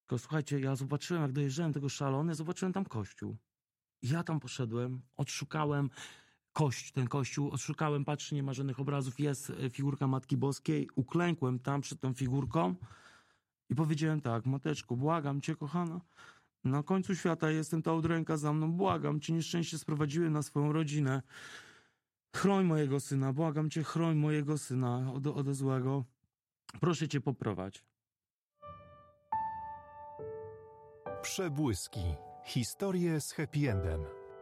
Tylko słuchajcie, ja zobaczyłem, jak dojeżdżałem tego Szalony, zobaczyłem tam kościół. Ja tam poszedłem, odszukałem ten kościół, odszukałem, patrzę, nie ma żadnych obrazów, jest figurka Matki Boskiej, uklękłem tam przed tą figurką i powiedziałem tak: Mateczko, błagam cię, kochana, na końcu świata jestem, ta udręka za mną, błagam cię, nieszczęście sprowadziłem na swoją rodzinę. Chroń mojego syna, błagam cię, chroń mojego syna od złego. Proszę cię, poprowadź. Przebłyski. Historie z happy endem.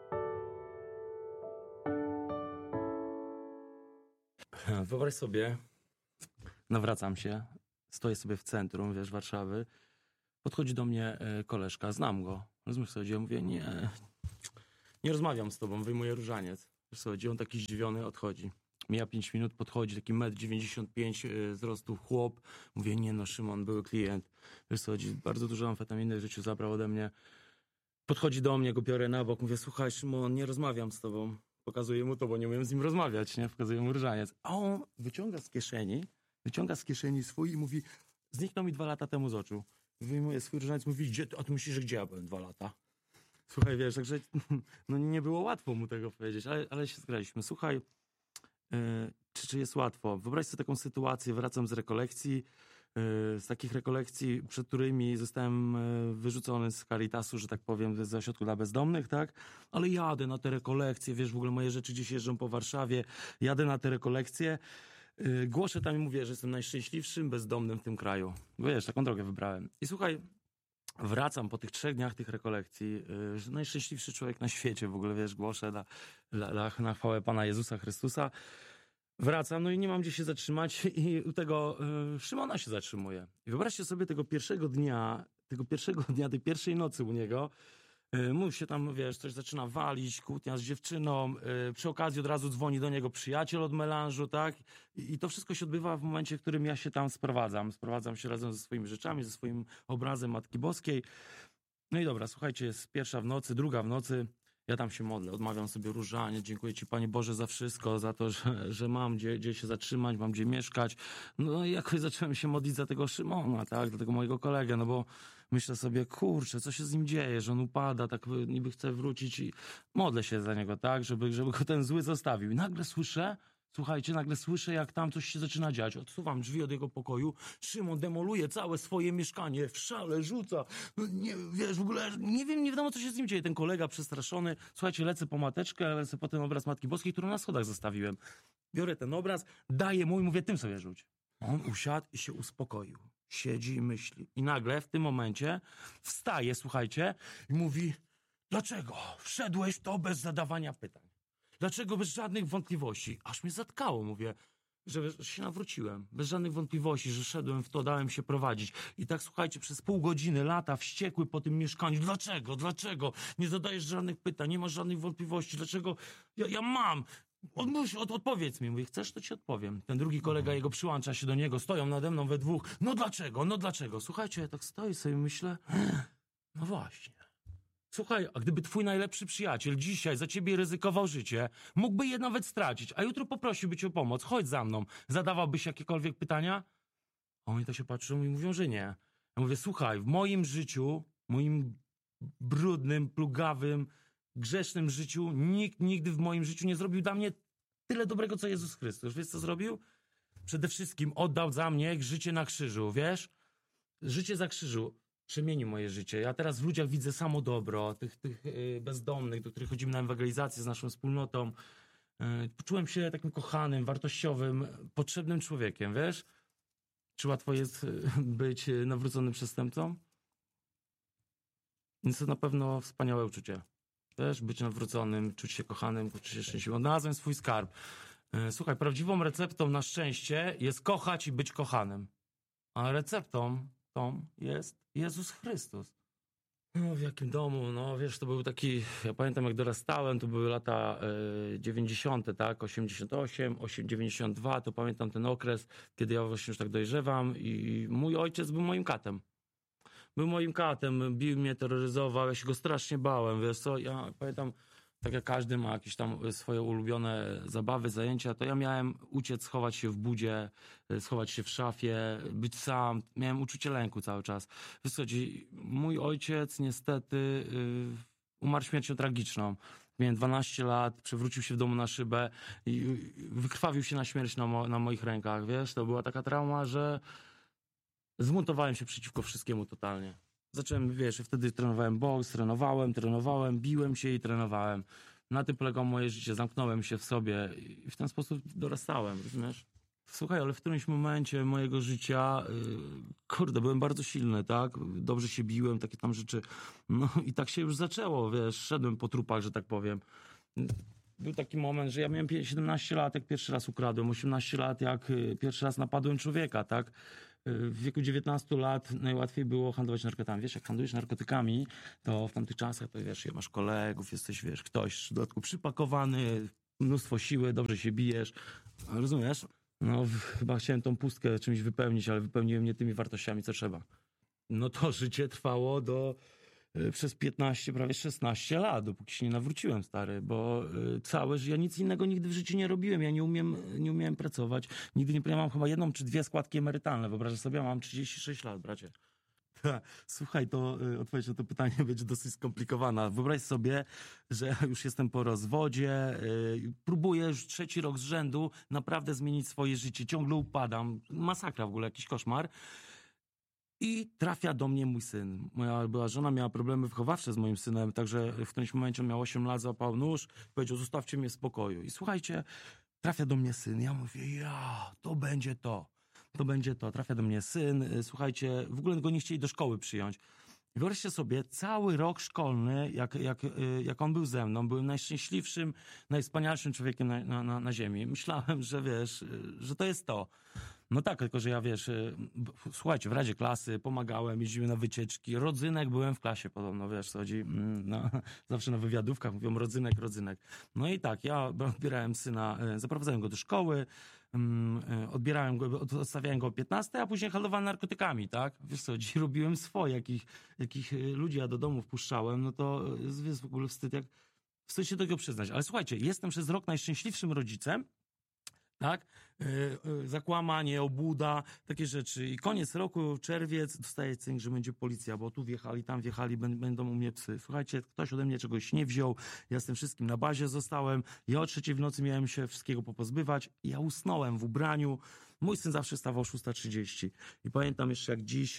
Wyobraź sobie, nawracam się, stoję sobie w centrum, wiesz, Warszawy, podchodzi do mnie koleżka, znam go, rozumiesz co chodzi? Ja mówię, nie rozmawiam z tobą, wyjmuję różaniec. Wiesz co chodzi? On taki zdziwiony odchodzi. Mija 5 minut, podchodzi taki 1,95 m wzrostu chłop. Mówię, nie no, Szymon, były klient. Wiesz co chodzi? Bardzo dużo amfetaminy w życiu zabrał ode mnie. Podchodzi do mnie, go biorę na bok, mówię, słuchaj Szymon, nie rozmawiam z tobą. Pokazuję mu to, bo nie umiem z nim rozmawiać, nie? Pokazuję mu różaniec. A on wyciąga z kieszeni swój i mówi, zniknął mi 2 lata temu z oczu. Wyjmuje swój różaniec, mówi, a ty myślisz, że gdzie ja byłem 2 lata? Słuchaj, wiesz, także no nie było łatwo mu tego powiedzieć, ale się zgraliśmy. Słuchaj, czy jest łatwo? Wyobraź sobie taką sytuację, wracam z rekolekcji, z takich rekolekcji, przed którymi zostałem wyrzucony z Caritasu, że tak powiem, z ośrodku dla bezdomnych, tak? Ale jadę na te rekolekcje, wiesz, w ogóle moje rzeczy gdzieś jeżdżą po Warszawie, jadę na te rekolekcje, głoszę tam i mówię, że jestem najszczęśliwszym bezdomnym w tym kraju. Bo wiesz, taką drogę wybrałem. I słuchaj, wracam po tych 3 dniach tych rekolekcji, że najszczęśliwszy człowiek na świecie, w ogóle, wiesz, głoszę na chwałę Pana Jezusa Chrystusa. Wracam, no i nie mam gdzie się zatrzymać i u tego Szymona się zatrzymuję. I wyobraźcie sobie tego pierwszego dnia, tej pierwszej nocy u niego, mu się tam, wiesz, coś zaczyna walić, kłótnia z dziewczyną, przy okazji od razu dzwoni do niego przyjaciel od melanżu, tak? I to wszystko się odbywa w momencie, w którym ja się tam sprowadzam. Sprowadzam się razem ze swoimi rzeczami, ze swoim obrazem Matki Boskiej. No i dobra, słuchajcie, jest 1 w nocy, 2 w nocy, ja tam się modlę, odmawiam sobie różaniec, dziękuję Ci, Panie Boże, za wszystko, za to, że mam gdzie się zatrzymać, mam gdzie mieszkać. No i jakoś zacząłem się modlić za tego Szymona, tak, za tego mojego kolegę, no bo myślę sobie, kurczę, co się z nim dzieje, że on upada, tak niby chce wrócić i modlę się za niego, tak, żeby go ten zły zostawił. I nagle słyszę, jak tam coś się zaczyna dziać. Odsuwam drzwi od jego pokoju. Szymon demoluje całe swoje mieszkanie, w szale rzuca. Nie, wiesz, w ogóle nie wiadomo, co się z nim dzieje. Ten kolega przestraszony. Słuchajcie, lecę po mateczkę, lecę po ten obraz Matki Boskiej, którą na schodach zostawiłem. Biorę ten obraz, daję mu i mówię, tym sobie rzuć. On usiadł i się uspokoił. Siedzi i myśli. I nagle w tym momencie wstaje, słuchajcie, i mówi, dlaczego wszedłeś w to bez zadawania pytań? Dlaczego bez żadnych wątpliwości? Aż mnie zatkało, mówię, że się nawróciłem. Bez żadnych wątpliwości, że szedłem w to, dałem się prowadzić. I tak, słuchajcie, przez pół godziny, lata, wściekły po tym mieszkaniu. Dlaczego? Nie zadajesz żadnych pytań, nie masz żadnych wątpliwości. Dlaczego? Ja mam. Odpowiedz mi. Mówię, chcesz, to ci odpowiem. Ten drugi kolega, jego przyłącza się do niego, stoją nade mną we dwóch. No dlaczego? Słuchajcie, ja tak stoję sobie i myślę, no właśnie. Słuchaj, a gdyby twój najlepszy przyjaciel dzisiaj za ciebie ryzykował życie, mógłby je nawet stracić, a jutro poprosiłby cię o pomoc, chodź za mną, zadawałbyś jakiekolwiek pytania? A oni to się patrzą i mówią, że nie. Ja mówię, słuchaj, w moim życiu, moim brudnym, plugawym, grzesznym życiu, nikt nigdy w moim życiu nie zrobił dla mnie tyle dobrego, co Jezus Chrystus. Wiesz, co zrobił? Przede wszystkim oddał za mnie życie na krzyżu, wiesz? Życie za krzyżu. Przemienił moje życie. Ja teraz w ludziach widzę samo dobro, tych bezdomnych, do których chodzimy na ewangelizację z naszą wspólnotą. Poczułem się takim kochanym, wartościowym, potrzebnym człowiekiem, wiesz? Czy łatwo jest być nawróconym przestępcą? Jest to na pewno wspaniałe uczucie. Wiesz, być nawróconym, czuć się kochanym, czuć się szczęśliwym. Odnalazłem swój skarb. Słuchaj, prawdziwą receptą na szczęście jest kochać i być kochanym. A receptą tą jest Jezus Chrystus. No w jakim domu, no wiesz, to był taki, ja pamiętam jak dorastałem, to były lata 90, tak, 88, 92, to pamiętam ten okres, kiedy ja właśnie już tak dojrzewam i mój ojciec był moim katem. Był moim katem, bił mnie, terroryzował, ja się go strasznie bałem, wiesz co, ja pamiętam, tak jak każdy ma jakieś tam swoje ulubione zabawy, zajęcia, to ja miałem uciec, schować się w budzie, schować się w szafie, być sam. Miałem uczucie lęku cały czas. Wiesz co, mój ojciec niestety umarł śmiercią tragiczną. Miałem 12 lat, przewrócił się w domu na szybę i wykrwawił się na śmierć na moich rękach, wiesz? To była taka trauma, że zbuntowałem się przeciwko wszystkiemu totalnie. Zacząłem, wiesz, wtedy trenowałem boks, trenowałem, biłem się i trenowałem. Na tym polegało moje życie, zamknąłem się w sobie i w ten sposób dorastałem, rozumiesz? Słuchaj, ale w którymś momencie mojego życia, kurde, byłem bardzo silny, tak? Dobrze się biłem, takie tam rzeczy. No i tak się już zaczęło, wiesz, szedłem po trupach, że tak powiem. Był taki moment, że ja miałem 17 lat, jak pierwszy raz ukradłem, 18 lat, jak pierwszy raz napadłem człowieka, tak? W wieku 19 lat najłatwiej było handlować narkotykami. Wiesz, jak handlujesz narkotykami, to w tamtych czasach, to wiesz, masz kolegów, jesteś, wiesz, ktoś w dodatku przypakowany, mnóstwo siły, dobrze się bijesz, rozumiesz? No, chyba chciałem tą pustkę czymś wypełnić, ale wypełniłem nie tymi wartościami, co trzeba. No to życie trwało przez 15, prawie 16 lat, dopóki się nie nawróciłem, stary, bo całe życie, ja nic innego nigdy w życiu nie robiłem, ja nie umiałem pracować, nigdy nie, ja mam chyba 1 czy 2 składki emerytalne, wyobrażasz sobie, ja mam 36 lat, bracie. Słuchaj, to odpowiedź na to pytanie będzie dosyć skomplikowana. Wyobraź sobie, że ja już jestem po rozwodzie, próbuję już 3. rok z rzędu naprawdę zmienić swoje życie, ciągle upadam, masakra w ogóle, jakiś koszmar. I trafia do mnie mój syn. Moja była żona miała problemy wychowawcze z moim synem, także w którymś momencie on miał 8 lat, złapał nóż, powiedział, zostawcie mnie w spokoju. I słuchajcie, trafia do mnie syn. Ja mówię, to będzie to. To będzie to. Trafia do mnie syn. Słuchajcie, w ogóle go nie chcieli do szkoły przyjąć. Wyobraźcie sobie, cały rok szkolny, jak on był ze mną, byłem najszczęśliwszym, najwspanialszym człowiekiem na ziemi. Myślałem, że wiesz, że to jest to. No tak, tylko że ja wiesz, słuchajcie, w Radzie Klasy pomagałem, jeździłem na wycieczki, rodzynek byłem w klasie podobno, wiesz co chodzi, no, zawsze na wywiadówkach mówią rodzynek. No i tak, ja odbierałem syna, zaprowadzałem go do szkoły, odbierałem go, odstawiałem go o 15, a później handlowałem narkotykami, tak? Wiesz co, dziś robiłem swoje, jakich ludzi ja do domu wpuszczałem, no to jest w ogóle wstyd się do tego przyznać. Ale słuchajcie, jestem przez rok najszczęśliwszym rodzicem, tak? Zakłamanie, obłuda, takie rzeczy. I koniec roku, czerwiec, dostaję cynk, że będzie policja, bo tu wjechali, tam wjechali, będą u mnie psy. Słuchajcie, ktoś ode mnie czegoś nie wziął, ja z tym wszystkim na bazie zostałem, ja o 3 w nocy miałem się wszystkiego popozbywać, ja usnąłem w ubraniu. Mój syn zawsze stawał o 6:30. I pamiętam jeszcze jak dziś,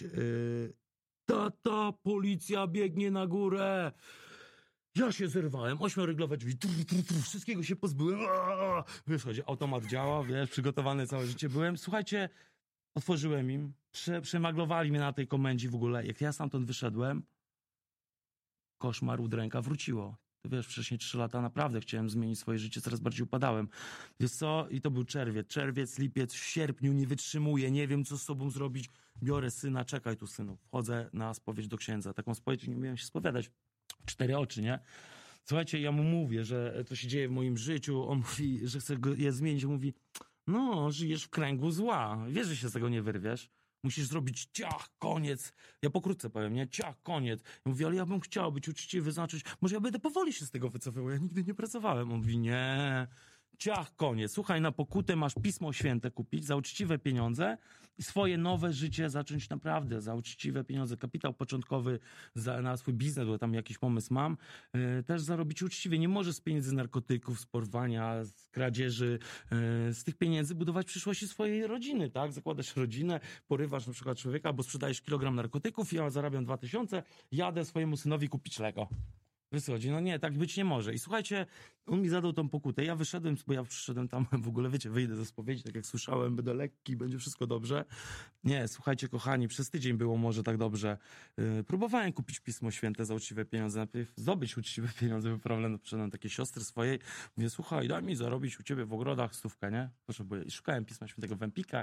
tata, policja biegnie na górę. Ja się zerwałem, 8-ryglowe drzwi, wszystkiego się pozbyłem. Wiesz, chodzi, automat działa, wiesz, przygotowany całe życie byłem. Słuchajcie, otworzyłem im, przemaglowali mnie na tej komendzie w ogóle. Jak ja stamtąd wyszedłem, koszmar, udręka wróciło. To wiesz, wcześniej 3 lata naprawdę chciałem zmienić swoje życie, coraz bardziej upadałem. Wiesz co? I to był czerwiec, lipiec, w sierpniu nie wytrzymuję, nie wiem co z sobą zrobić. Biorę syna, czekaj tu synu, wchodzę na spowiedź do księdza. Taką spowiedź nie umiałem się spowiadać. 4 oczy, nie? Słuchajcie, ja mu mówię, że to się dzieje w moim życiu, on mówi, że chce je zmienić, on mówi, no, żyjesz w kręgu zła, wiesz, że się z tego nie wyrwiesz, musisz zrobić ciach, koniec, ja pokrótce powiem, nie, ciach, koniec. Ja mówię, ale ja bym chciał być uczciwy, zacząć, może ja będę powoli się z tego wycofywał, ja nigdy nie pracowałem. On mówi, nie, ciach, koniec, słuchaj, na pokutę masz Pismo Święte kupić za uczciwe pieniądze i swoje nowe życie zacząć naprawdę za uczciwe pieniądze, kapitał początkowy na swój biznes, bo tam jakiś pomysł mam, też zarobić uczciwie. Nie możesz z pieniędzy z narkotyków, z porwania, z kradzieży, z tych pieniędzy budować przyszłości swojej rodziny, tak? Zakładasz rodzinę, porywasz na przykład człowieka, bo sprzedajesz kilogram narkotyków, ja zarabiam 2000, jadę swojemu synowi kupić Lego. Wychodzi, no nie, tak być nie może. I słuchajcie, on mi zadał tą pokutę. Ja wyszedłem, bo ja przyszedłem tam w ogóle, wiecie, wyjdę ze spowiedzi, tak jak słyszałem, będę lekki, będzie wszystko dobrze. Nie, słuchajcie, kochani, przez tydzień było może tak dobrze. Próbowałem kupić Pismo Święte za uczciwe pieniądze, najpierw zdobyć uczciwe pieniądze, był problem, przyszedłem takie siostry swojej, mówię, słuchaj, daj mi zarobić u ciebie w ogrodach 100, nie? Potrzebuję. I szukałem Pisma Świętego w Empikach,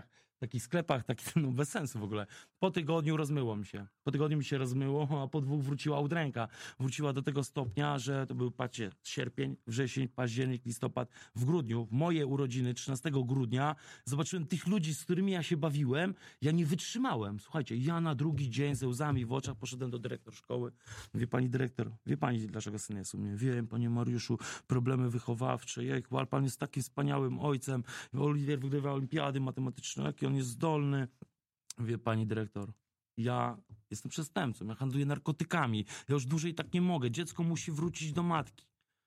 takich sklepach, no bez sensu w ogóle. Po tygodniu rozmyło mi się. Po tygodniu mi się rozmyło, a po 2 wróciła udręka. Wróciła do tego stopnia, że to był, patrzcie, sierpień, wrzesień, październik, listopad. W grudniu, w moje urodziny, 13 grudnia, zobaczyłem tych ludzi, z którymi ja się bawiłem. Ja nie wytrzymałem. Słuchajcie, ja na drugi dzień ze łzami w oczach poszedłem do dyrektor szkoły. Mówię, pani dyrektor, wie pani, dlaczego syn jest u mnie? Wiem, panie Mariuszu, problemy wychowawcze. Jejku, ale pan jest takim wspaniałym ojcem. Oliwier wygrywa olimpiady matematyczne, jaki on jest zdolny. Wie pani dyrektor, ja jestem przestępcą, ja handluję narkotykami. Ja już dłużej tak nie mogę. Dziecko musi wrócić do matki.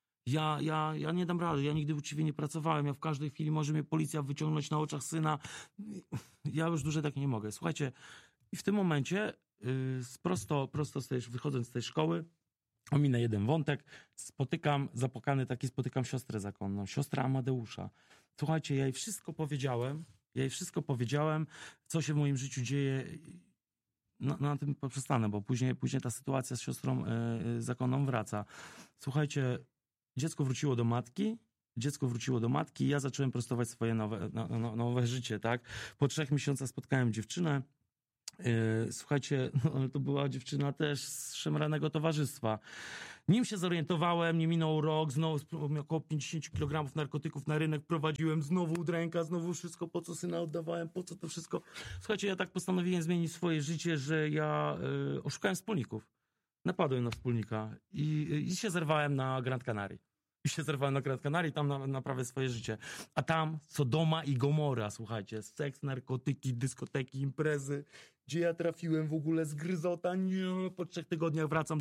Ja nie dam rady, ja nigdy uczciwie nie pracowałem. Ja w każdej chwili może mnie policja wyciągnąć na oczach syna. Ja już dłużej tak nie mogę. Słuchajcie, i w tym momencie prosto wychodząc z tej szkoły, ominę jeden wątek, spotykam siostrę zakonną, siostrę Amadeusza. Słuchajcie, ja jej wszystko powiedziałem, co się w moim życiu dzieje. Na tym poprzestanę, bo później ta sytuacja z siostrą zakonną wraca. Słuchajcie, dziecko wróciło do matki i ja zacząłem prostować swoje nowe życie, tak? Po 3 miesiącach spotkałem dziewczynę. Słuchajcie, ale to była dziewczyna też z szemranego towarzystwa. Nim się zorientowałem, nie minął rok, znowu około 50 kg narkotyków na rynek prowadziłem, znowu udręka, znowu wszystko, po co syna oddawałem, po co to wszystko. Słuchajcie, ja tak postanowiłem zmienić swoje życie, że ja oszukałem wspólników. Napadłem na wspólnika i się zerwałem na Grand Canary. Tam naprawię swoje życie. A tam Sodoma i Gomora, słuchajcie, seks, narkotyki, dyskoteki, imprezy, gdzie ja trafiłem w ogóle zgryzota, nie, po 3 tygodniach wracam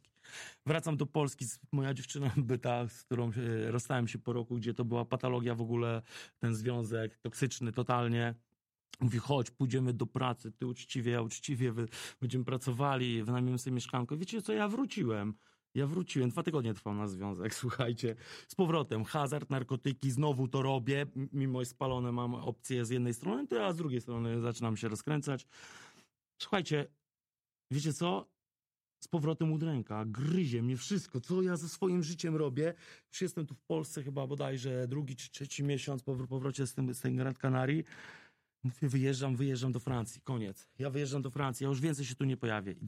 do Polski, moja dziewczyna byta, z którą rozstałem się po roku, gdzie to była patologia w ogóle, ten związek toksyczny totalnie. Mówi, chodź, pójdziemy do pracy, ty uczciwie, ja uczciwie, będziemy pracowali, wynajmiemy sobie mieszkanko. Wiecie co, ja wróciłem, 2 tygodnie trwał nasz związek, słuchajcie. Z powrotem, hazard, narkotyki, znowu to robię, mimo jest spalone, mam opcję z jednej strony, to ja z drugiej strony zaczynam się rozkręcać. Słuchajcie, wiecie co? Z powrotem udręka, gryzie mnie wszystko, co ja ze swoim życiem robię. Już jestem tu w Polsce chyba bodajże 2. czy 3. miesiąc po powrocie z tej Grand Canarii. Mówię, wyjeżdżam do Francji, koniec. Ja wyjeżdżam do Francji, ja już więcej się tu nie pojawię. I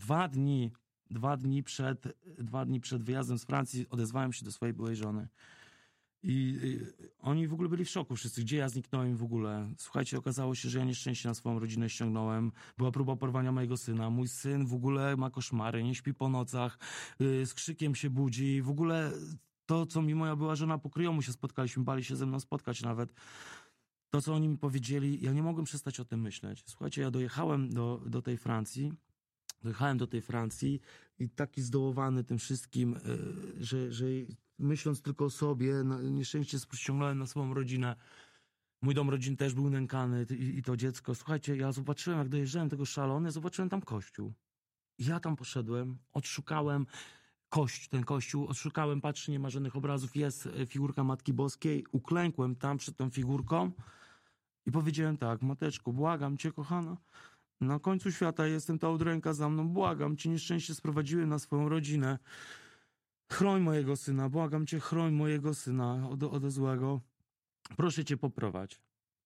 2 dni przed wyjazdem z Francji odezwałem się do swojej byłej żony. I oni w ogóle byli w szoku wszyscy, gdzie ja zniknąłem w ogóle. Słuchajcie, okazało się, że ja nieszczęście na swoją rodzinę ściągnąłem. Była próba porwania mojego syna. Mój syn w ogóle ma koszmary, nie śpi po nocach, z krzykiem się budzi. W ogóle to, co mi moja była żona pokryła, mu się spotkaliśmy, bali się ze mną spotkać nawet. To, co oni mi powiedzieli, ja nie mogłem przestać o tym myśleć. Słuchajcie, ja dojechałem do tej Francji. I taki zdołowany tym wszystkim, że myśląc tylko o sobie, nieszczęście ściągnąłem na swoją rodzinę. Mój dom rodzinny też był nękany i to dziecko. Słuchajcie, ja zobaczyłem, jak dojeżdżałem tego szalony, zobaczyłem tam kościół. I ja tam poszedłem, odszukałem ten kościół, odszukałem, patrzę, nie ma żadnych obrazów, jest figurka Matki Boskiej. Uklękłem tam przed tą figurką i powiedziałem tak, Mateczko, błagam cię, kochana, na końcu świata jestem, ta udręka za mną, błagam cię, nieszczęście sprowadziłem na swoją rodzinę. Chroń mojego syna, błagam cię, chroń mojego syna od złego. Proszę cię poprowadź.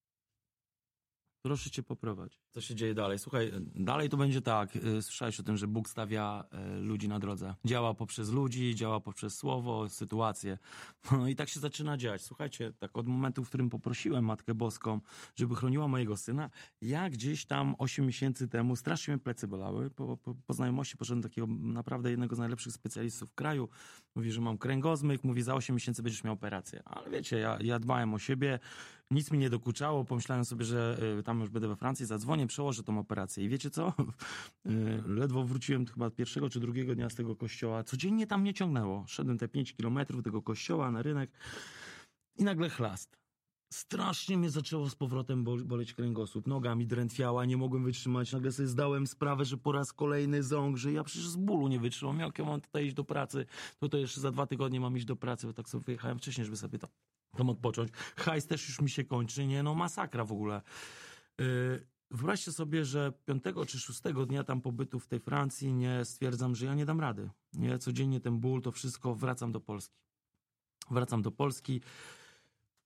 Co się dzieje dalej? Słuchaj, dalej to będzie tak. Słyszałeś o tym, że Bóg stawia ludzi na drodze. Działa poprzez ludzi, działa poprzez słowo, sytuacje. No i tak się zaczyna dziać. Słuchajcie, tak od momentu, w którym poprosiłem Matkę Boską, żeby chroniła mojego syna, ja gdzieś tam 8 miesięcy temu strasznie mnie plecy bolały. Po znajomości poszedłem do takiego naprawdę jednego z najlepszych specjalistów w kraju. Mówi, że mam kręgozmyk, mówi, za 8 miesięcy będziesz miał operację. Ale wiecie, ja dbałem o siebie, nic mi nie dokuczało, pomyślałem sobie, że tam już będę we Francji, zadzwonię, przełożę tą operację. I wiecie co? Ledwo wróciłem chyba 1. czy 2. dnia z tego kościoła. Codziennie tam mnie ciągnęło. Szedłem te 5 kilometrów tego kościoła na rynek i nagle chlast. Strasznie mnie zaczęło z powrotem boleć kręgosłup. Noga mi drętwiała, nie mogłem wytrzymać. Nagle sobie zdałem sprawę, że po raz kolejny ząg, że ja przecież z bólu nie wytrzymam. Jak ja mam tutaj iść do pracy, to jeszcze za 2 tygodnie mam iść do pracy, bo tak sobie wyjechałem wcześniej, żeby sobie tam odpocząć. Hajs też już mi się kończy, nie? No masakra w ogóle. Wyobraźcie sobie, że 5. czy 6. dnia tam pobytu w tej Francji nie stwierdzam, że ja nie dam rady. Nie, codziennie ten ból, to wszystko, wracam do Polski.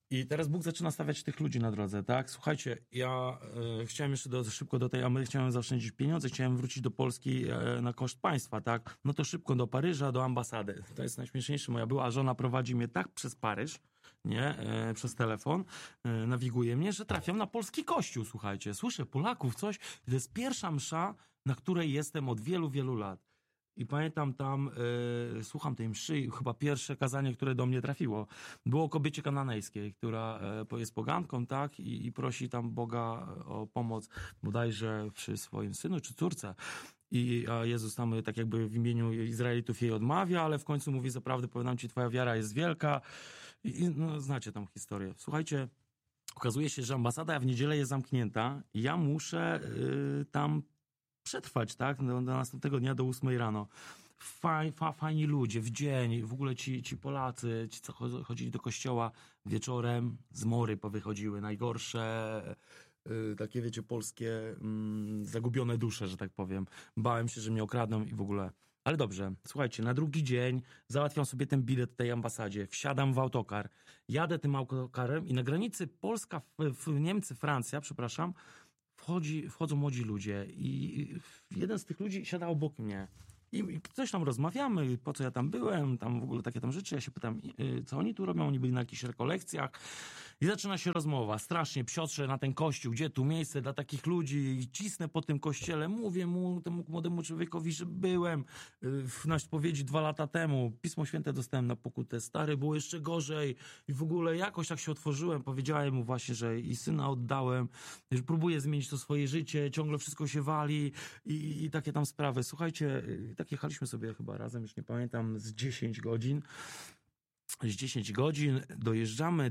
I teraz Bóg zaczyna stawiać tych ludzi na drodze, tak? Słuchajcie, ja chciałem jeszcze szybko do tej Ameryki, chciałem zaoszczędzić pieniądze, chciałem wrócić do Polski na koszt państwa, tak? No to szybko do Paryża, do ambasady. To jest najśmieszniejsze. Moja była żona prowadzi mnie tak przez Paryż, nie? Przez telefon, nawiguje mnie, że trafiam na polski kościół, słuchajcie. Słyszę Polaków, coś. To jest pierwsza msza, na której jestem od wielu, wielu lat. I pamiętam tam, słucham tej mszy, chyba pierwsze kazanie, które do mnie trafiło, było o kobiecie kananejskiej, która jest poganką, tak, i prosi tam Boga o pomoc bodajże przy swoim synu czy córce. A Jezus tam tak jakby w imieniu Izraelitów jej odmawia, ale w końcu mówi: zaprawdę powiadam ci, twoja wiara jest wielka. No, znacie tam historię. Słuchajcie, okazuje się, że ambasada w niedzielę jest zamknięta i ja muszę tam przetrwać, tak? Do następnego dnia, do 8 rano. Fajni ludzie, w dzień, w ogóle ci Polacy, ci co chodzili do kościoła wieczorem, zmory powychodziły, najgorsze, takie wiecie, polskie zagubione dusze, że tak powiem. Bałem się, że mnie okradną i w ogóle. Ale dobrze, słuchajcie, na drugi dzień załatwiam sobie ten bilet w tej ambasadzie, wsiadam w autokar, jadę tym autokarem i na granicy Polska, Niemcy, Francja, przepraszam, wchodzą młodzi ludzie i jeden z tych ludzi siada obok mnie i coś tam rozmawiamy, po co ja tam byłem, tam w ogóle takie tam rzeczy. Ja się pytam, co oni tu robią, oni byli na jakichś rekolekcjach i zaczyna się rozmowa. Strasznie psiotrze na ten kościół, gdzie tu miejsce dla takich ludzi, i cisnę po tym kościele, mówię mu, temu młodemu człowiekowi, że byłem na spowiedzi 2 lata temu, Pismo Święte dostałem na pokutę, stary, było jeszcze gorzej i w ogóle jakoś tak się otworzyłem, powiedziałem mu właśnie, że i syna oddałem, że próbuję zmienić to swoje życie, ciągle wszystko się wali i takie tam sprawy. Słuchajcie, tak jechaliśmy sobie chyba razem, już nie pamiętam, z 10 godzin. Z 10 godzin dojeżdżamy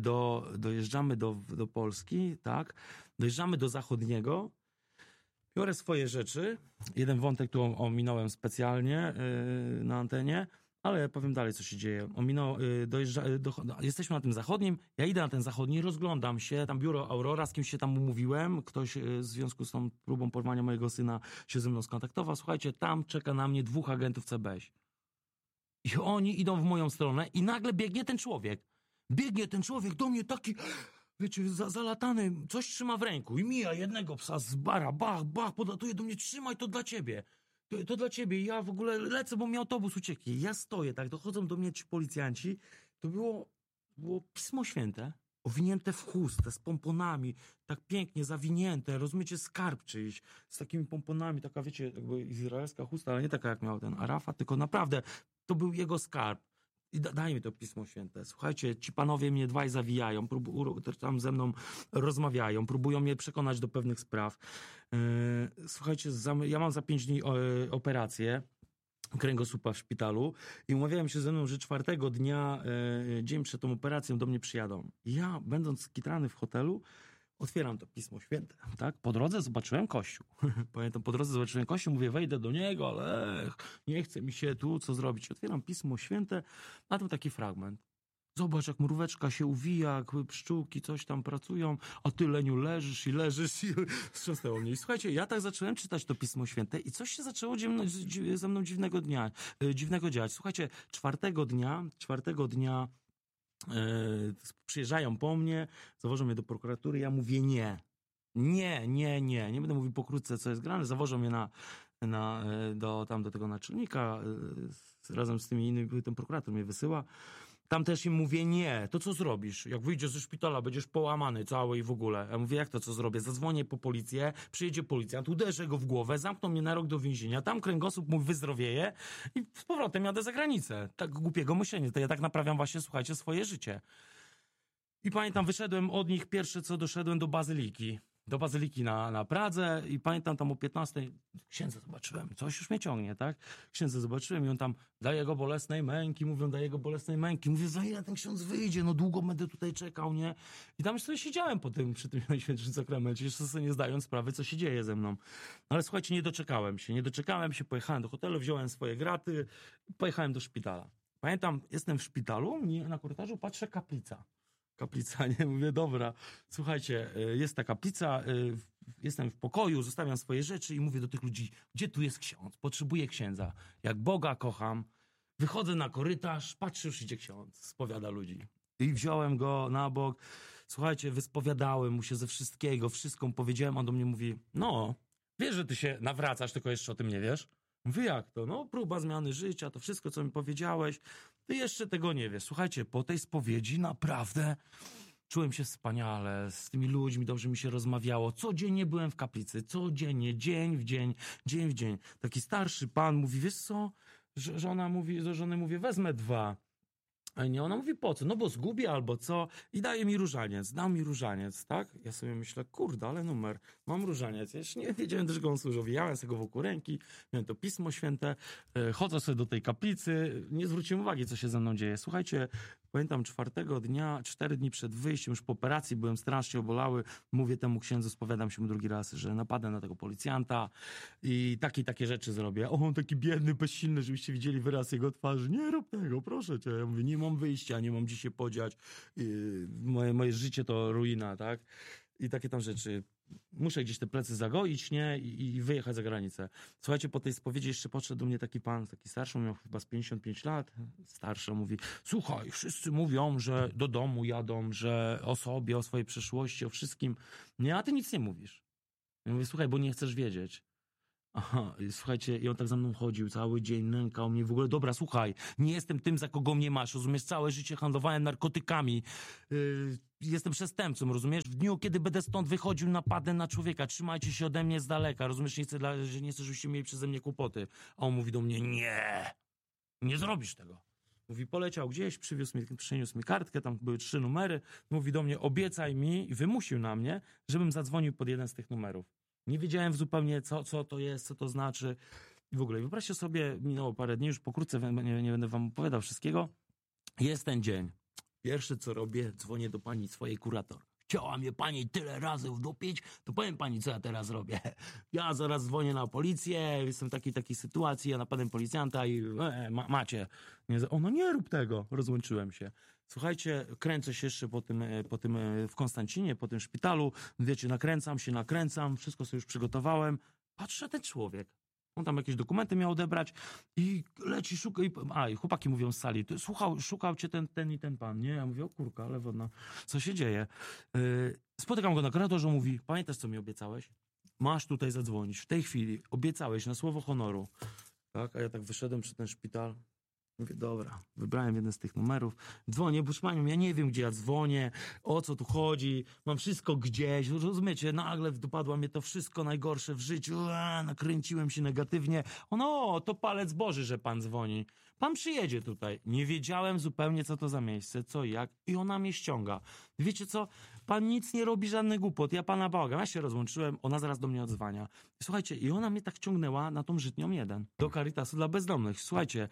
do Polski, tak? Dojeżdżamy do Zachodniego, biorę swoje rzeczy. Jeden wątek tu ominąłem specjalnie na antenie, ale powiem dalej, co się dzieje. Jesteśmy na tym Zachodnim, ja idę na ten Zachodni, rozglądam się, tam biuro Aurora, z kimś się tam umówiłem, ktoś w związku z tą próbą porwania mojego syna się ze mną skontaktował. Słuchajcie, tam czeka na mnie 2 agentów CBŚ. I oni idą w moją stronę i nagle biegnie ten człowiek. Biegnie ten człowiek do mnie taki, wiecie, zalatany, coś trzyma w ręku i mija jednego psa z bara, bach, podlatuje do mnie, trzymaj, to dla ciebie. To dla ciebie. I ja w ogóle lecę, bo mi autobus ucieknie. Ja stoję, tak, dochodzą do mnie ci policjanci. To było Pismo Święte, owinięte w chustę, z pomponami, tak pięknie zawinięte, rozumiecie, skarb czyjś, z takimi pomponami, taka, wiecie, jakby izraelska chusta, ale nie taka jak miał ten Arafat, tylko naprawdę to był jego skarb. I daj mi to Pismo Święte. Słuchajcie, ci panowie mnie dwaj zawijają, tam ze mną rozmawiają, próbują mnie przekonać do pewnych spraw. Słuchajcie, ja mam za 5 dni operację kręgosłupa w szpitalu i umawiałem się ze mną, że 4 dnia, dzień przed tą operacją do mnie przyjadą. I ja, będąc skitrany w hotelu, otwieram to Pismo Święte, tak? Po drodze zobaczyłem kościół. Pamiętam, po drodze zobaczyłem kościół, mówię, wejdę do niego, ale nie chce mi się tu, co zrobić. Otwieram Pismo Święte, a tam taki fragment. Zobacz, jak mróweczka się uwija, jak pszczółki coś tam pracują, a ty, leniu, leżysz i wstrząsnęło mnie. I słuchajcie, ja tak zacząłem czytać to Pismo Święte i coś się zaczęło ze mną dziwnego dziać. Słuchajcie, czwartego dnia przyjeżdżają po mnie, zawożą mnie do prokuratury, ja mówię nie będę mówił pokrótce, co jest grane, zawożą mnie do tego naczelnika, razem z tymi innymi, ten prokurator mnie wysyła. Tam też im mówię nie, to co zrobisz? Jak wyjdziesz ze szpitala, będziesz połamany cały i w ogóle. Ja mówię, jak to co zrobię? Zadzwonię po policję, przyjedzie policjant, uderzę go w głowę, zamkną mnie na rok do więzienia, tam kręgosłup mój wyzdrowieje i z powrotem jadę za granicę. Tak głupiego myślenia, to ja tak naprawiam właśnie, słuchajcie, swoje życie. I pamiętam, wyszedłem od nich, pierwsze co doszedłem do Bazyliki. Do Bazyliki na Pradze i pamiętam tam o 15 księdza zobaczyłem, coś już mnie ciągnie, tak? Księdza zobaczyłem i on tam daje go bolesnej męki, daje go bolesnej męki. Mówię, za ile ten ksiądz wyjdzie? No długo będę tutaj czekał, nie? I tam już sobie siedziałem przy tym Najświętszym Sakramencie, jeszcze sobie nie zdając sprawy, co się dzieje ze mną. Ale słuchajcie, nie doczekałem się, pojechałem do hotelu, wziąłem swoje graty, pojechałem do szpitala. Pamiętam, jestem w szpitalu, na korytarzu patrzę, kaplica, nie? Mówię, dobra, słuchajcie, jest ta kaplica, jestem w pokoju, zostawiam swoje rzeczy i mówię do tych ludzi, gdzie tu jest ksiądz? Potrzebuję księdza. Jak Boga kocham, wychodzę na korytarz, patrzę, już idzie ksiądz, spowiada ludzi. I wziąłem go na bok. Słuchajcie, wyspowiadałem mu się ze wszystkiego, wszystko mu powiedziałem. On do mnie mówi, no, wiesz, że ty się nawracasz, tylko jeszcze o tym nie wiesz? Mówię, jak to? No, próba zmiany życia, to wszystko, co mi powiedziałeś, ty jeszcze tego nie wiesz. Słuchajcie, po tej spowiedzi naprawdę czułem się wspaniale, z tymi ludźmi dobrze mi się rozmawiało. Codziennie byłem w kaplicy, codziennie, dzień w dzień, dzień w dzień. Taki starszy pan mówi, wiesz co? Żona mówi, do żony mówię, wezmę 2. A nie, ona mówi, po co? No bo zgubię albo co? I daje mi różaniec, dał mi różaniec, tak? Ja sobie myślę, kurde, ale numer, mam różaniec. Ja jeszcze nie wiedziałem też, go on służył. Wijałem sobie go wokół ręki, miałem to Pismo Święte, chodzę sobie do tej kaplicy, nie zwróciłem uwagi, co się ze mną dzieje. Słuchajcie, pamiętam 4 dni przed wyjściem, już po operacji, byłem strasznie obolały, mówię temu księdzu, spowiadam się mu drugi raz, że napadę na tego policjanta i takie rzeczy zrobię. O, on taki biedny, bezsilny, żebyście widzieli wyraz jego twarzy. Nie rób tego, proszę cię. Ja mówię, nie mam wyjścia, nie mam gdzie się podziać. Moje życie to ruina, tak? I takie tam rzeczy. Muszę gdzieś te plecy zagoić, nie? I wyjechać za granicę. Słuchajcie, po tej spowiedzi jeszcze podszedł do mnie taki pan, taki starszy, miał chyba z 55 lat. Starszy, mówi, słuchaj, wszyscy mówią, że do domu jadą, że o sobie, o swojej przeszłości, o wszystkim. Nie, a ty nic nie mówisz. Ja mówię, słuchaj, bo nie chcesz wiedzieć. Aha, słuchajcie, i on tak za mną chodził cały dzień, nękał mnie w ogóle. Dobra, słuchaj, nie jestem tym, za kogo mnie masz, rozumiesz? Całe życie handlowałem narkotykami. Jestem przestępcą, rozumiesz? W dniu, kiedy będę stąd wychodził, napadę na człowieka. Trzymajcie się ode mnie z daleka, rozumiesz? Nie chcę, żebyście mieli przeze mnie kłopoty. A on mówi do mnie, nie zrobisz tego. Mówi, poleciał gdzieś, przyniósł mi kartkę, tam były 3 numery. Mówi do mnie, obiecaj mi, i wymusił na mnie, żebym zadzwonił pod jeden z tych numerów. Nie wiedziałem zupełnie, co to jest, co to znaczy. I w ogóle, wyobraźcie sobie, minęło parę dni, już pokrótce, nie będę wam opowiadał wszystkiego. Jest ten dzień. Pierwsze, co robię, dzwonię do pani swojej kurator. Chciała mnie pani tyle razy wdupić, to powiem pani, co ja teraz robię. Ja zaraz dzwonię na policję, jestem w takiej sytuacji, ja napadłem policjanta i macie. Ono, nie rób tego. Rozłączyłem się. Słuchajcie, kręcę się jeszcze po tym w Konstancinie, po tym szpitalu. Wiecie, nakręcam, wszystko sobie już przygotowałem. Patrzę, ten człowiek. On tam jakieś dokumenty miał odebrać i leci, szuka. I chłopaki mówią z sali, szukał cię ten i ten pan, nie? Ja mówię, o kurka, ale wodna, co się dzieje? Spotykam go na korytarzu, mówi, pamiętasz, co mi obiecałeś? Masz tutaj zadzwonić, w tej chwili, obiecałeś na słowo honoru. Tak, a ja tak wyszedłem przed ten szpital. Mówię, dobra, wybrałem jeden z tych numerów. Dzwonię, proszę panią, ja nie wiem, gdzie ja dzwonię, o co tu chodzi, mam wszystko gdzieś, rozumiecie, nagle dopadło mnie to wszystko najgorsze w życiu, nakręciłem się negatywnie. Ono, to palec Boży, że pan dzwoni. Pan przyjedzie tutaj. Nie wiedziałem zupełnie, co to za miejsce, co i jak, i ona mnie ściąga. Wiecie co, pan nic nie robi, żadnych głupot, ja pana bałagam. Ja się rozłączyłem, ona zaraz do mnie odzwania. Słuchajcie, i ona mnie tak ciągnęła na tą Żytnią 1, do Caritasu dla bezdomnych. Słuchajcie,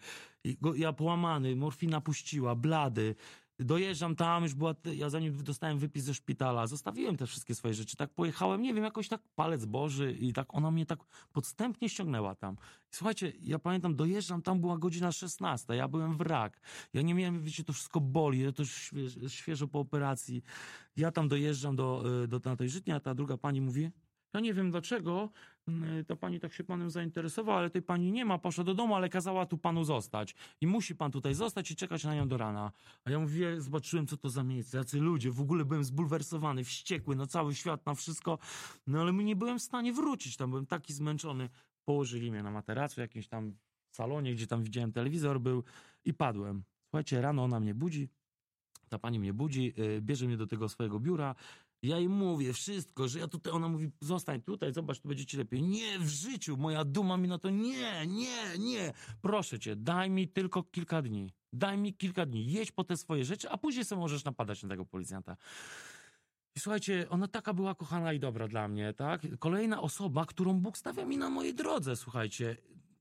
ja połamany, morfina puściła, blady. Dojeżdżam tam, już była, ja zanim dostałem wypis ze szpitala, zostawiłem te wszystkie swoje rzeczy, tak pojechałem, nie wiem, jakoś tak palec Boży i tak ona mnie tak podstępnie ściągnęła tam. Słuchajcie, ja pamiętam, dojeżdżam, tam była godzina 16, ja byłem wrak, ja nie miałem, wiecie, to wszystko boli, ja to już świeżo po operacji. Ja tam dojeżdżam na tej Żytni, a ta druga pani mówi, ja nie wiem dlaczego, ta pani tak się panem zainteresowała, ale tej pani nie ma, poszła do domu, ale kazała tu panu zostać. I musi pan tutaj zostać i czekać na nią do rana. A ja mówię, zobaczyłem, co to za miejsce, jacy ludzie, w ogóle byłem zbulwersowany, wściekły, na cały świat, na wszystko. No ale nie byłem w stanie wrócić, tam byłem taki zmęczony. Położyli mnie na materacu, jakimś tam salonie, gdzie tam widziałem telewizor był i padłem. Słuchajcie, rano ona mnie budzi, ta pani mnie budzi, bierze mnie do tego swojego biura. Ja jej mówię wszystko, że ja tutaj, ona mówi, zostań tutaj, zobacz, tu będzie ci lepiej. Nie, w życiu, moja duma mi na to, nie, proszę cię, daj mi tylko kilka dni. Daj mi kilka dni, jedź po te swoje rzeczy, a później sobie możesz napadać na tego policjanta. I słuchajcie, ona taka była kochana i dobra dla mnie, tak? Kolejna osoba, którą Bóg stawia mi na mojej drodze, słuchajcie.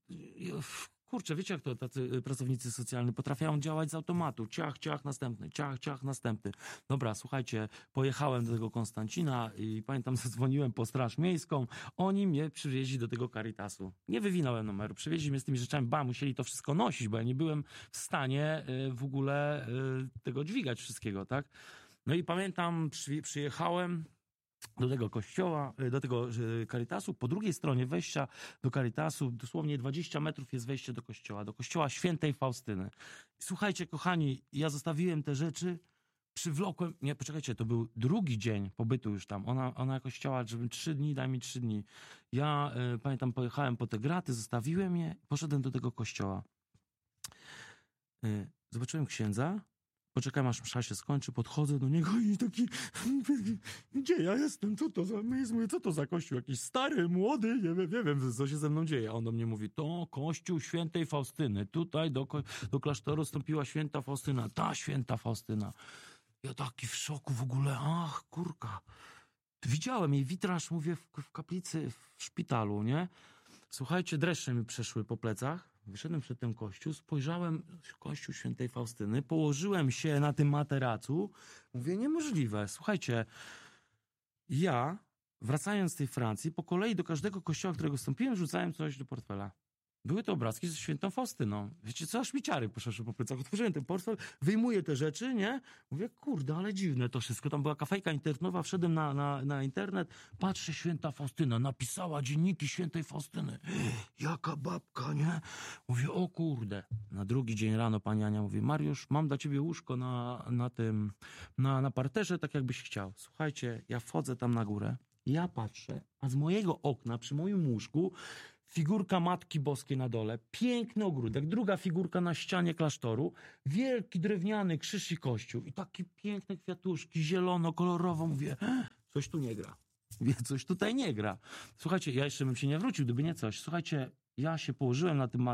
Kurczę, wiecie jak to tacy pracownicy socjalni potrafią działać z automatu. Ciach, następny, ciach, następny. Dobra, słuchajcie, pojechałem do tego Konstancina i pamiętam, zadzwoniłem po Straż Miejską. Oni mnie przywieźli do tego Caritasu. Nie wywinąłem numeru, przywieźli mnie z tymi rzeczami, musieli to wszystko nosić, bo ja nie byłem w stanie w ogóle tego dźwigać wszystkiego, tak? No i pamiętam, przyjechałem do tego kościoła, do tego Caritasu. Po drugiej stronie wejścia do Caritasu, dosłownie 20 metrów jest wejście do kościoła Świętej Faustyny. Słuchajcie, kochani, ja zostawiłem te rzeczy przywlokłem, nie, poczekajcie, to był drugi dzień pobytu już tam. Ona jakoś chciała, żebym 3 dni, daj mi 3 dni. Ja pamiętam, pojechałem po te graty, zostawiłem je, poszedłem do tego kościoła. Zobaczyłem księdza, poczekałem aż msza się skończy, podchodzę do niego i taki, gdzie ja jestem, co to za miejsce, mówię, co to za kościół, jakiś stary, młody, nie wiem, co się ze mną dzieje. A on do mnie mówi, to kościół świętej Faustyny, tutaj do klasztoru wstąpiła święta Faustyna, ta święta Faustyna. Ja taki w szoku w ogóle, ach, kurka. Widziałem jej witraż, mówię, w kaplicy, w szpitalu, nie? Słuchajcie, dreszcze mi przeszły po plecach. Wyszedłem przed ten kościół, spojrzałem, kościół świętej Faustyny, położyłem się na tym materacu. Mówię, niemożliwe. Słuchajcie, ja, wracając z tej Francji, po kolei do każdego kościoła, którego wstąpiłem, rzucałem coś do portfela. Były to obrazki ze świętą Faustyną. Wiecie co, aż mi ciary poszły po plecach. Otworzyłem ten portfel, wyjmuję te rzeczy, nie? Mówię, kurde, ale dziwne to wszystko. Tam była kafejka internetowa, wszedłem na internet, patrzę, święta Faustyna, napisała dzienniki świętej Faustyny. Jaka babka, nie? Mówię, o kurde. Na drugi dzień rano pani Ania mówi, Mariusz, mam dla ciebie łóżko na parterze, tak jakbyś chciał. Słuchajcie, ja wchodzę tam na górę, ja patrzę, a z mojego okna, przy moim łóżku, figurka Matki Boskiej na dole, piękny ogródek, druga figurka na ścianie klasztoru, wielki drewniany krzyż i kościół i takie piękne kwiatuszki, zielono, kolorowo. Mówię, coś tu nie gra. Mówię, coś tutaj nie gra. Słuchajcie, ja jeszcze bym się nie wrócił, gdyby nie coś. Słuchajcie, ja się położyłem na tym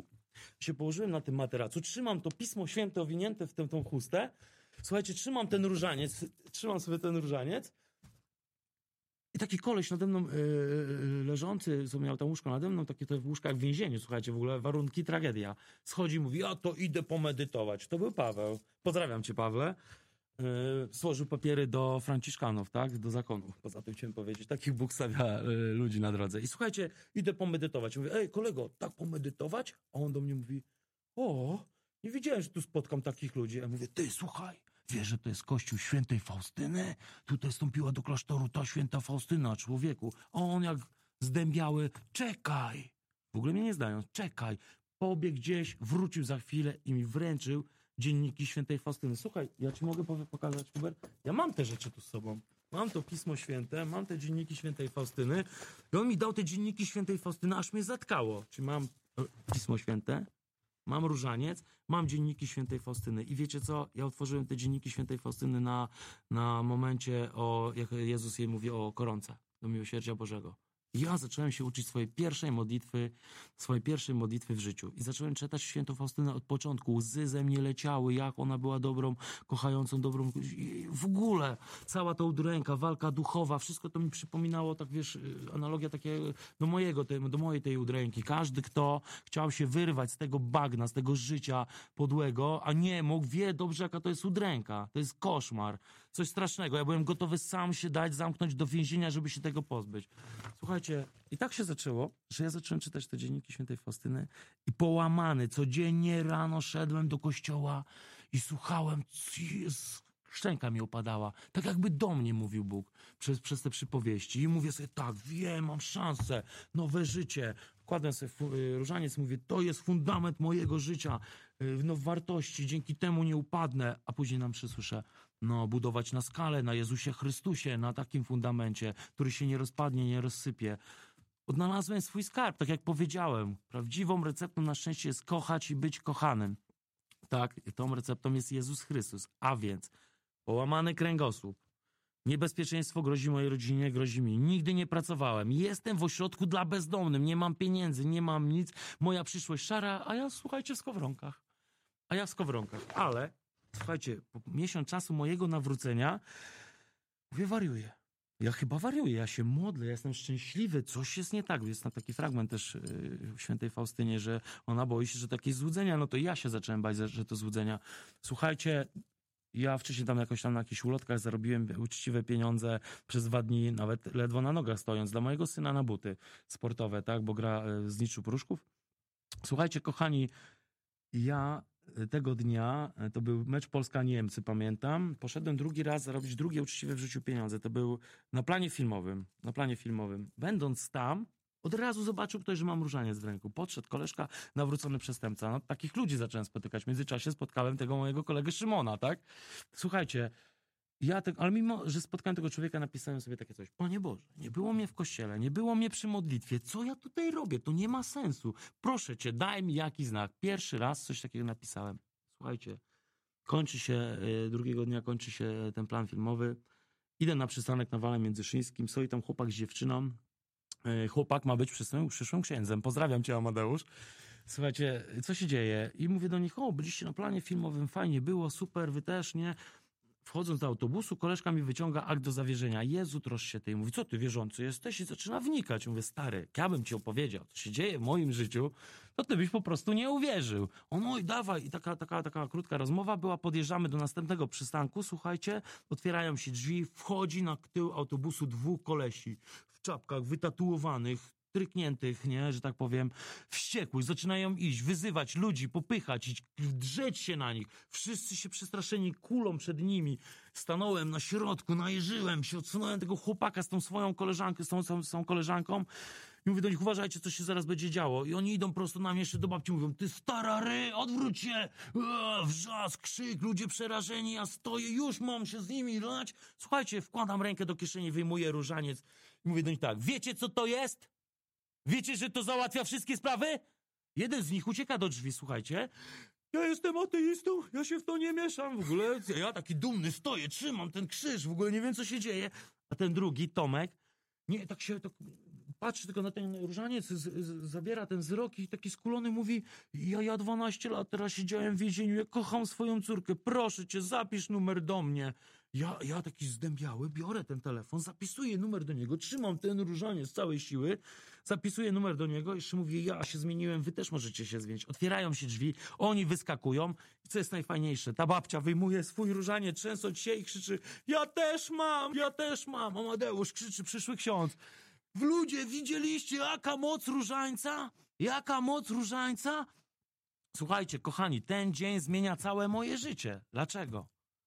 materacu, trzymam to Pismo Święte owinięte w tą chustę. Słuchajcie, trzymam sobie ten różaniec. I taki koleś nade mną leżący, co miał tam łóżko nade mną, takie to łóżka jak w więzieniu, słuchajcie, w ogóle warunki, tragedia. Schodzi i mówi, ja to idę pomedytować. To był Paweł. Pozdrawiam cię, Pawle. Złożył papiery do Franciszkanów, tak? Do zakonu. Poza tym chciałem powiedzieć, takich Bóg stawia ludzi na drodze. I słuchajcie, idę pomedytować. Mówię, ej kolego, tak pomedytować? A on do mnie mówi, o, nie wiedziałem, że tu spotkam takich ludzi. Ja mówię, ty słuchaj, wiesz, że to jest kościół świętej Faustyny? Tutaj wstąpiła do klasztoru ta święta Faustyna, człowieku. A on jak zdębiały, czekaj. W ogóle mnie nie znają, czekaj. Pobiegł gdzieś, wrócił za chwilę i mi wręczył dzienniki świętej Faustyny. Słuchaj, ja ci mogę pokazać, Hubert? Ja mam te rzeczy tu z sobą. Mam to Pismo Święte, mam te dzienniki świętej Faustyny. I on mi dał te dzienniki świętej Faustyny, aż mnie zatkało. Czyli mam Pismo Święte, mam różaniec, mam dzienniki świętej Faustyny. I wiecie co? Ja otworzyłem te dzienniki świętej Faustyny na momencie, jak Jezus jej mówi o koronce, do miłosierdzia Bożego. Ja zacząłem się uczyć swojej pierwszej modlitwy w życiu. I zacząłem czytać świętą Faustynę od początku. Łzy ze mnie leciały, jak ona była dobrą, kochającą, dobrą... I w ogóle cała ta udręka, walka duchowa, wszystko to mi przypominało, tak wiesz, analogia takie do mojej tej udręki. Każdy, kto chciał się wyrwać z tego bagna, z tego życia podłego, a nie mógł, wie dobrze, jaka to jest udręka. To jest koszmar. Coś strasznego. Ja byłem gotowy sam się dać zamknąć do więzienia, żeby się tego pozbyć. Słuchajcie, i tak się zaczęło, że ja zacząłem czytać te dzienniki świętej Faustyny i połamany, codziennie rano szedłem do kościoła i słuchałem, szczęka mi opadała. Tak jakby do mnie mówił Bóg przez te przypowieści. I mówię sobie, tak, wiem, mam szansę, nowe życie. Wkładłem sobie różaniec, mówię, to jest fundament mojego życia, wartości, dzięki temu nie upadnę. A później nam przysłyszę, budować na skale, na Jezusie Chrystusie, na takim fundamencie, który się nie rozpadnie, nie rozsypie. Odnalazłem swój skarb, tak jak powiedziałem. Prawdziwą receptą na szczęście jest kochać i być kochanym. Tak, tą receptą jest Jezus Chrystus. A więc połamany kręgosłup. Niebezpieczeństwo grozi mojej rodzinie, grozi mi. Nigdy nie pracowałem. Jestem w ośrodku dla bezdomnych. Nie mam pieniędzy, nie mam nic. Moja przyszłość szara, a ja, słuchajcie, w skowronkach. Ale, słuchajcie, po miesiąc czasu mojego nawrócenia mówię, wariuję. Ja chyba wariuję, ja się modlę, ja jestem szczęśliwy, coś jest nie tak. Jest tam taki fragment też w świętej Faustynie, że ona boi się, że takie złudzenia, no to ja się zacząłem bać, że to złudzenia. Słuchajcie, ja wcześniej tam jakoś tam na jakichś ulotkach zarobiłem uczciwe pieniądze przez 2 dni, nawet ledwo na nogach stojąc, dla mojego syna na buty sportowe, tak, bo gra z Niczu Pruszków. Słuchajcie, kochani, ja tego dnia, to był mecz Polska-Niemcy, pamiętam, poszedłem drugi raz zarobić drugie uczciwe w życiu pieniądze. To był na planie filmowym. Będąc tam, Od razu zobaczył ktoś, że mam różaniec w ręku. Podszedł koleżka, nawrócony przestępca. No, takich ludzi zacząłem spotykać. W międzyczasie spotkałem tego mojego kolegę Szymona, tak? Słuchajcie, ale mimo, że spotkałem tego człowieka, napisałem sobie takie coś. Panie Boże, nie było mnie w kościele, nie było mnie przy modlitwie. Co ja tutaj robię? To nie ma sensu. Proszę cię, daj mi jakiś znak. Pierwszy raz coś takiego napisałem. Słuchajcie, drugiego dnia kończy się ten plan filmowy. Idę na przystanek na Wale Międzyszyńskim, stoi tam chłopak z dziewczyną. Chłopak ma być przyszłym księdzem. Pozdrawiam cię, Amadeusz. Słuchajcie, co się dzieje? I mówię do nich, byliście na planie filmowym, fajnie było, super, wy też, nie? Wchodząc do autobusu, koleżka mi wyciąga akt do zawierzenia. Jezu, troszcz się ty. Mówi, co ty wierzący jesteś? I zaczyna wnikać. Mówię, stary, jak ja bym ci opowiedział, co się dzieje w moim życiu, to ty byś po prostu nie uwierzył. Oj, dawaj. I taka krótka rozmowa była. Podjeżdżamy do następnego przystanku. Słuchajcie, otwierają się drzwi. Wchodzi na tył autobusu 2 kolesi w czapkach, wytatuowanych, trykniętych, nie, że tak powiem, wściekłych, zaczynają iść, wyzywać ludzi, popychać, drzeć się na nich. Wszyscy się przestraszeni kulą przed nimi. Stanąłem na środku, najeżyłem się, odsunąłem tego chłopaka z tą swoją koleżanką, z tą koleżanką i mówię do nich, uważajcie, co się zaraz będzie działo. I oni idą prosto na mnie, jeszcze do babci mówią, ty stara odwróć się! Wrzask, krzyk, ludzie przerażeni, ja stoję, już mam się z nimi lać. Słuchajcie, wkładam rękę do kieszeni, wyjmuję różaniec i mówię do nich tak, wiecie co to jest? Wiecie, że to załatwia wszystkie sprawy? Jeden z nich ucieka do drzwi, słuchajcie. Ja jestem ateistą, ja się w to nie mieszam w ogóle. Ja taki dumny stoję, trzymam ten krzyż, w ogóle nie wiem, co się dzieje. A ten drugi, Tomek, nie, tak patrzy tylko na ten różaniec, zabiera ten wzrok i taki skulony mówi, ja 12 lat teraz siedziałem w więzieniu, ja kocham swoją córkę, proszę cię, zapisz numer do mnie. Ja taki zdębiały, biorę ten telefon, zapisuję numer do niego, trzymam ten różaniec z całej siły, zapisuję numer do niego, jeszcze mówię, ja się zmieniłem, wy też możecie się zmienić. Otwierają się drzwi, oni wyskakują i co jest najfajniejsze, ta babcia wyjmuje swój różaniec, trzęsąc się i krzyczy, ja też mam, Amadeusz krzyczy, przyszły ksiądz. Ludzie, widzieliście, jaka moc różańca? Jaka moc różańca? Słuchajcie, kochani, ten dzień zmienia całe moje życie. Dlaczego?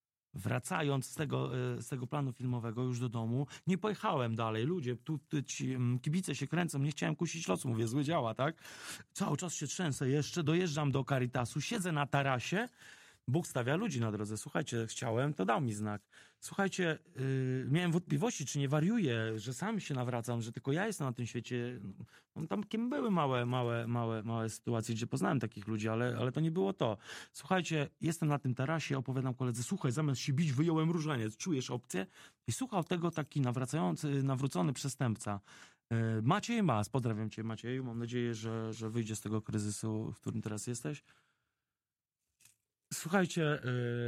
Wracając z tego planu filmowego już do domu, nie pojechałem dalej. Ludzie, tu ci kibice się kręcą, nie chciałem kusić losu, mówię, zły działa, tak? Cały czas się trzęsę jeszcze, dojeżdżam do Caritasu, siedzę na tarasie, Bóg stawia ludzi na drodze. Słuchajcie, chciałem, to dał mi znak. Słuchajcie, miałem wątpliwości, czy nie wariuję, że sam się nawracam, że tylko ja jestem na tym świecie. Tam były małe sytuacje, gdzie poznałem takich ludzi, ale to nie było to. Słuchajcie, jestem na tym tarasie, opowiadam koledze, słuchaj, zamiast się bić, wyjąłem różaniec, czujesz opcję? I słuchał tego taki nawrócony przestępca. Maciej Mas, pozdrawiam cię Macieju, mam nadzieję, że wyjdzie z tego kryzysu, w którym teraz jesteś. Słuchajcie,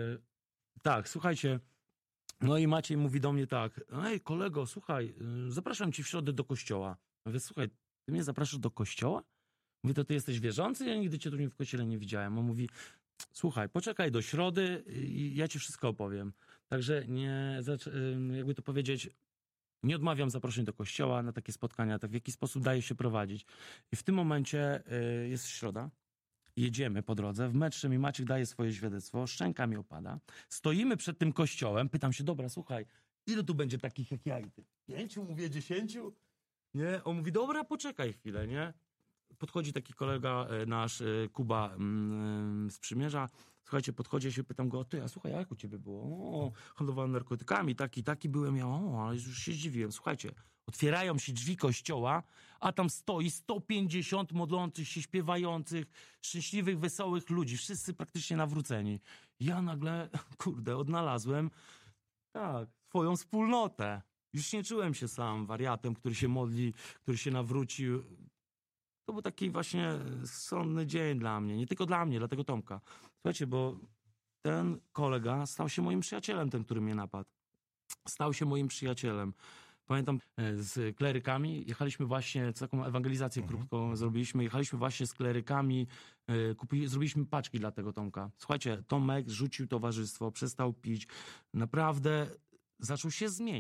słuchajcie, no i Maciej mówi do mnie tak, ej kolego, słuchaj, zapraszam cię w środę do kościoła. Mówię, słuchaj, ty mnie zapraszasz do kościoła? Mówię, to ty jesteś wierzący? Ja nigdy cię tu w kościele nie widziałem. On mówi, słuchaj, poczekaj do środy i ja ci wszystko opowiem. Także jakby to powiedzieć, nie odmawiam zaproszeń do kościoła na takie spotkania, tak w jaki sposób daje się prowadzić. I w tym momencie jest środa. Jedziemy po drodze, w metrze mi Maciek daje swoje świadectwo, szczęka mi opada. Stoimy przed tym kościołem, pytam się, dobra, słuchaj, ilu tu będzie takich jak ja? 5, mówię 10? Nie? On mówi, dobra, poczekaj chwilę, nie? Podchodzi taki kolega nasz, Kuba z Przymierza. Słuchajcie, podchodzi, ja się pytam go, ty, a słuchaj, jak u ciebie było? Handlowałem narkotykami, taki byłem, ale już się zdziwiłem. Słuchajcie, otwierają się drzwi kościoła, a tam stoi 150 modlących się, śpiewających, szczęśliwych, wesołych ludzi, wszyscy praktycznie nawróceni. Ja nagle, odnalazłem, swoją wspólnotę. Już nie czułem się sam wariatem, który się modli, który się nawrócił. To był taki właśnie sądny dzień dla mnie. Nie tylko dla mnie, dla tego Tomka. Słuchajcie, bo ten kolega stał się moim przyjacielem, ten, który mnie napadł. Stał się moim przyjacielem. Pamiętam, z klerykami jechaliśmy właśnie, taką ewangelizację krótką zrobiliśmy, jechaliśmy właśnie z klerykami, zrobiliśmy paczki dla tego Tomka. Słuchajcie, Tomek rzucił towarzystwo, przestał pić, naprawdę zaczął się zmieniać.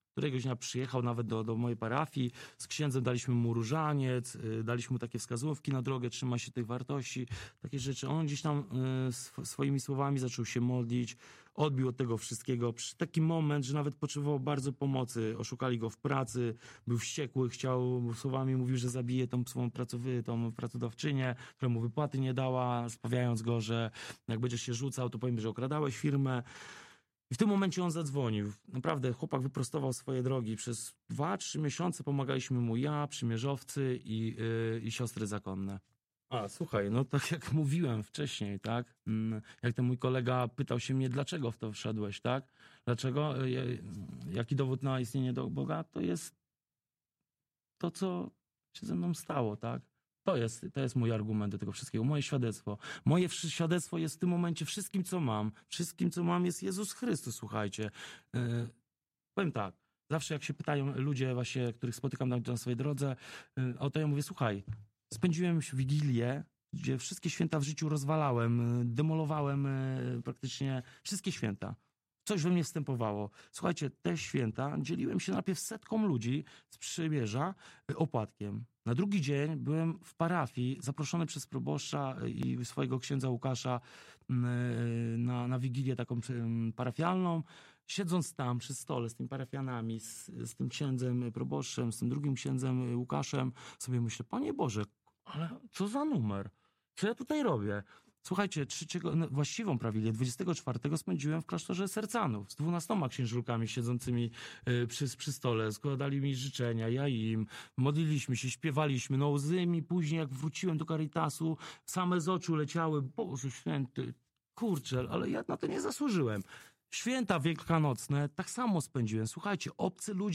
Któregoś dnia przyjechał nawet do mojej parafii, z księdzem daliśmy mu różaniec, daliśmy mu takie wskazówki na drogę, trzyma się tych wartości, takie rzeczy. On gdzieś tam swoimi słowami zaczął się modlić, odbił od tego wszystkiego. Przy taki moment, że nawet potrzebował bardzo pomocy. Oszukali go w pracy, był wściekły, słowami mówił, że zabije tą swoją pracodawczynię, która mu wypłaty nie dała, sprawiając go, że jak będziesz się rzucał, to powiem, że okradałeś firmę. I w tym momencie on zadzwonił. Naprawdę chłopak wyprostował swoje drogi. Przez 2-3 miesiące pomagaliśmy mu ja, przymierzowcy i siostry zakonne. A, słuchaj, no tak jak mówiłem wcześniej, tak? Jak ten mój kolega pytał się mnie, dlaczego w to wszedłeś, tak? Dlaczego? Jaki dowód na istnienie Boga? To jest to, co się ze mną stało, tak? To jest mój argument do tego wszystkiego, moje świadectwo. Moje świadectwo jest w tym momencie wszystkim, co mam. Wszystkim, co mam, jest Jezus Chrystus, słuchajcie. Powiem tak, zawsze jak się pytają ludzie właśnie, których spotykam na swojej drodze, o to ja mówię, słuchaj, spędziłem Wigilię, gdzie wszystkie święta w życiu rozwalałem, demolowałem praktycznie wszystkie święta. Coś we mnie wstępowało. Słuchajcie, te święta dzieliłem się najpierw setką ludzi z przymierza opłatkiem. Na drugi dzień byłem w parafii, zaproszony przez proboszcza i swojego księdza Łukasza na wigilię taką parafialną. Siedząc tam przy stole z tymi parafianami, z tym księdzem proboszczem, z tym drugim księdzem Łukaszem, sobie myślę, Panie Boże, ale co za numer? Co ja tutaj robię? Słuchajcie, właściwą prawilę 24 spędziłem w klasztorze Sercanów z 12 księżulkami siedzącymi przy stole. Składali mi życzenia, ja im. Modliliśmy się, śpiewaliśmy. No łzy mi później, jak wróciłem do Caritasu, same z oczu leciały. Boże święty, kurczę, ale ja na to nie zasłużyłem. Święta wielkanocne tak samo spędziłem. Słuchajcie, obcy ludzie